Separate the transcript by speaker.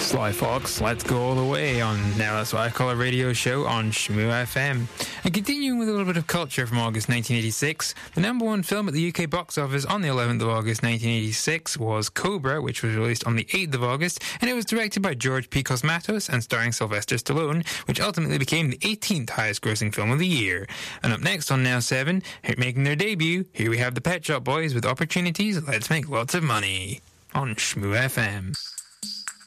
Speaker 1: Sly Fox, Let's Go All the Way on Now That's What I Call a Radio Show on Shmoo FM. And continuing with a little bit of culture from August 1986, the number one film at the UK box office on the 11th of August 1986 was Cobra, which was released on the 8th of August, and it was directed by George P. Cosmatos and starring Sylvester Stallone, which ultimately became the 18th highest grossing film of the year. And up next on Now 7, making their debut, here we have the Pet Shop Boys with Opportunities, Let's Make Lots of Money on Shmoo FM.